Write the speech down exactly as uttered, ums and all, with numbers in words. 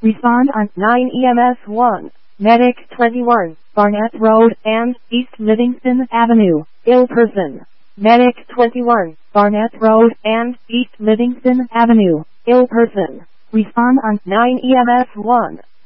Respond on nine E M S one. Medic twenty-one, Barnett Road and East Livingston Avenue, ill person. Medic twenty-one, Barnett Road and East Livingston Avenue, ill person. Respond on nine E M S one.